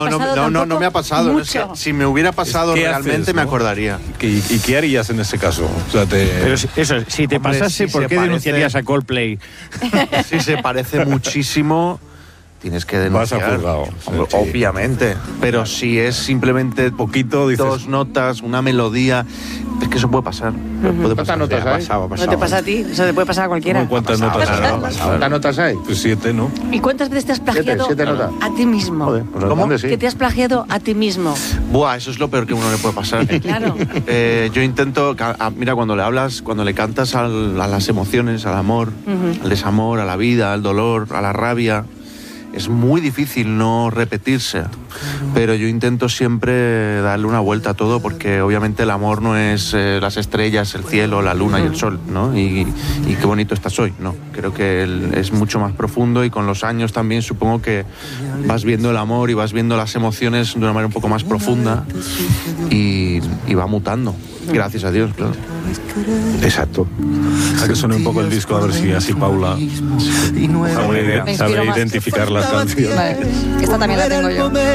No me ha pasado. Es que si me hubiera pasado realmente haces, me acordaría. ¿Y qué harías en ese caso? O sea, Pero eso, si te pasase, si ¿por qué denunciarías a Coldplay? Si se parece muchísimo, tienes que denunciar. Vas a juzgado. Obviamente. Pero si es simplemente poquito, dices, 2 notas, una melodía, es que eso puede pasar. Puede pasar. ¿Cuántas notas hay? ¿No te pasa a ti? Eso te puede pasar a cualquiera. ¿Cuántas notas hay? ¿Cuántas notas hay? Pues 7, ¿no? ¿Y cuántas veces te has plagiado 7 notas. a ti mismo? Joder, pues ¿Cómo? Sí. Que te has plagiado a ti mismo. Buah, eso es lo peor que a uno le puede pasar. Claro. Yo intento, mira, cuando le hablas, cuando le cantas a las emociones, al amor, al desamor, a la vida, al dolor, a la rabia, es muy difícil no repetirse, pero yo intento siempre darle una vuelta a todo, porque obviamente el amor no es las estrellas, el cielo, la luna y el sol, ¿no? Y qué bonito estás hoy, ¿no? Creo que es mucho más profundo, y con los años también supongo que vas viendo el amor y vas viendo las emociones de una manera un poco más profunda y va mutando, gracias a Dios, claro. Exacto. A que suene un poco el disco, a ver si así Paula sabe identificar las canciones. Vale, esta también la tengo yo.